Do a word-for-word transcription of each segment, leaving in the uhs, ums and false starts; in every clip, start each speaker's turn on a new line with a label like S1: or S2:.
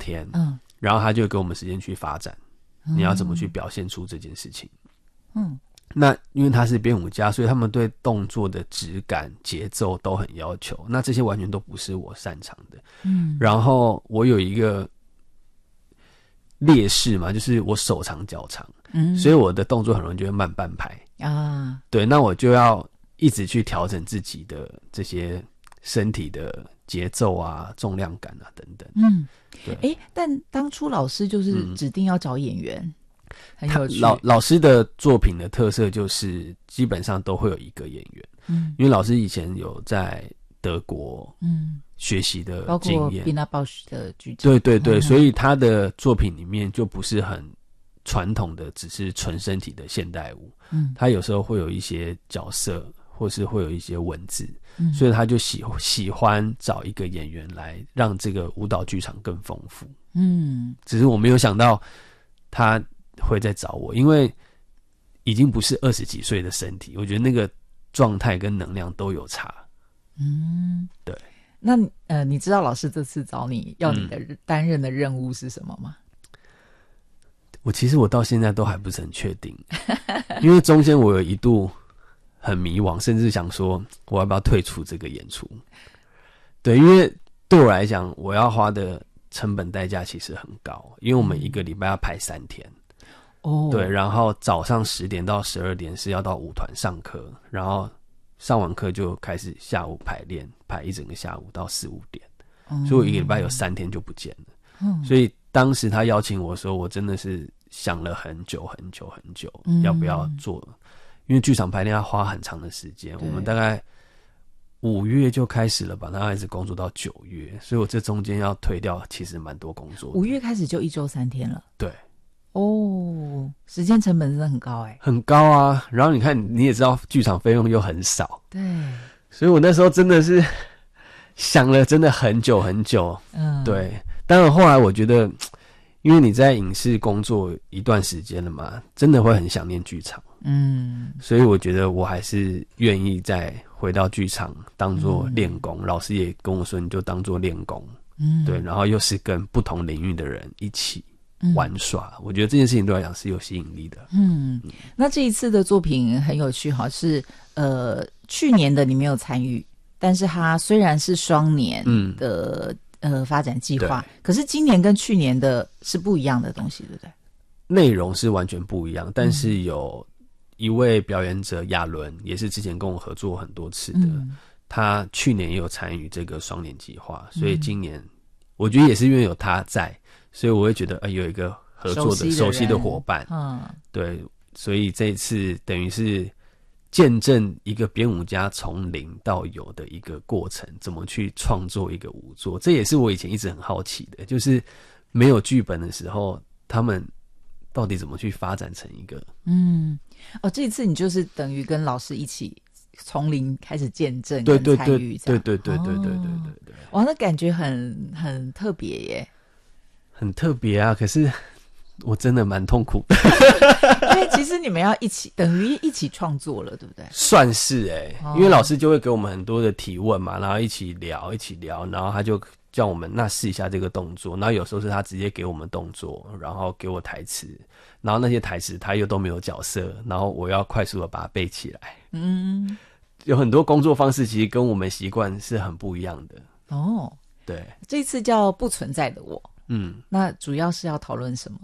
S1: 天，嗯，然后他就给我们时间去发展，嗯，你要怎么去表现出这件事情，嗯，那因为他是编舞家，所以他们对动作的质感、节奏都很要求，那这些完全都不是我擅长的，嗯，然后我有一个劣势嘛，就是我手长脚长，嗯，所以我的动作很容易就会慢半拍啊，对，那我就要一直去调整自己的这些身体的节奏啊、重量感啊等等。嗯，对。
S2: 哎，但当初老师就是指定要找演员，嗯，很有趣。
S1: 老老师的作品的特色就是基本上都会有一个演员，嗯，因为老师以前有在德国嗯学习的经验，
S2: 包括 Pina Bausch 的剧场，
S1: 对对对，嗯，所以他的作品里面就不是很传统的，只是纯身体的现代舞，嗯，他有时候会有一些角色。或是会有一些文字，嗯，所以他就喜喜欢找一个演员来让这个舞蹈剧场更丰富。嗯，只是我没有想到他会再找我，因为已经不是二十几岁的身体，我觉得那个状态跟能量都有差。嗯，对。
S2: 那呃，你知道老师这次找你要你的担任的任务是什么吗？
S1: 我其实我到现在都还不是很确定，因为中间我有一度很迷惘，甚至想说我要不要退出这个演出。对，因为对我来讲，我要花的成本代价其实很高，因为我们一个礼拜要排三天。哦，对，然后早上十点到十二点是要到舞团上课，然后上完课就开始下午排练，排一整个下午到四五点。嗯，所以我一个礼拜有三天就不见了。嗯，所以当时他邀请我的时候，我真的是想了很久很久很久，嗯，要不要做。因为剧场排练要花很长的时间，我们大概五月就开始了吧，然后一直工作到九月，所以我这中间要推掉其实蛮多工作。
S2: 五月开始就一周三天了。
S1: 对，
S2: 哦，时间成本真的很高哎，
S1: 很高啊。然后你看，你也知道剧场费用又很少，
S2: 对，
S1: 所以我那时候真的是想了真的很久很久。嗯，对。当然后来我觉得，因为你在影视工作一段时间了嘛，真的会很想念剧场。嗯，所以我觉得我还是愿意再回到剧场当做练功，嗯，老师也跟我说你就当做练功，嗯，对，然后又是跟不同领域的人一起玩耍，嗯，我觉得这件事情对我来讲是有吸引力的。
S2: 嗯，嗯，那这一次的作品很有趣哈，是呃去年的你没有参与，但是它虽然是双年的，嗯，呃发展计划，可是今年跟去年的是不一样的东西，对不对？
S1: 内容是完全不一样，但是有一位表演者亚伦，也是之前跟我合作很多次的，嗯，他去年也有参与这个双年计划，所以今年，嗯，我觉得也是因为有他在，所以我会觉得，呃、有一个合作的熟悉的伙伴，嗯，对，所以这一次等于是见证一个编舞家从零到有的一个过程，怎么去创作一个舞作，这也是我以前一直很好奇的，就是没有剧本的时候，他们到底怎么去发展成一个，嗯。
S2: 哦，这一次你就是等于跟老师一起从零开始见证跟参与，
S1: 对对对对对对对对对对，
S2: 哇，那感觉很很特别耶，
S1: 很特别啊！可是我真的蛮痛苦的，
S2: 因为其实你们要一起等于一起创作了，对不对？
S1: 算是哎，欸，因为老师就会给我们很多的提问嘛，然后一起聊一起聊，然后他就叫我们那试一下这个动作，然后有时候是他直接给我们动作，然后给我台词，然后那些台词他又都没有角色，然后我要快速的把它背起来。嗯，有很多工作方式其实跟我们习惯是很不一样的。哦，对，
S2: 这一次叫不存在的我，嗯，那主要是要讨论什么？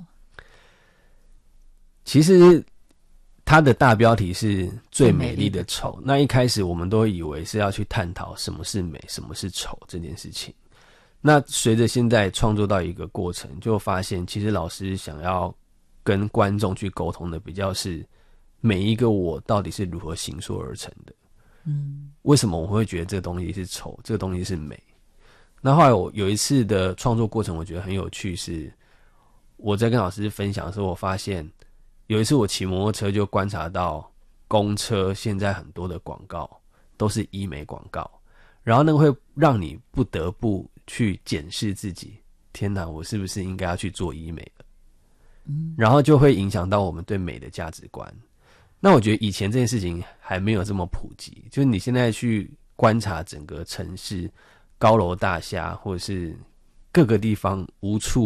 S1: 其实它的大标题是最美丽的丑，那一开始我们都以为是要去探讨什么是美，什么是丑这件事情。那随着现在创作到一个过程，就发现其实老师想要跟观众去沟通的比较是每一个我到底是如何形塑而成的。嗯，为什么我会觉得这个东西是丑，这个东西是美？那后来我有一次的创作过程，我觉得很有趣，是我在跟老师分享的时候，我发现有一次我骑摩托车就观察到公车现在很多的广告都是医美广告，然后那个会让你不得不去检视自己，天哪，我是不是应该要去做医美了？嗯，然后就会影响到我们对美的价值观。那我觉得以前这件事情还没有这么普及，就是你现在去观察整个城市高楼大厦或者是各个地方无处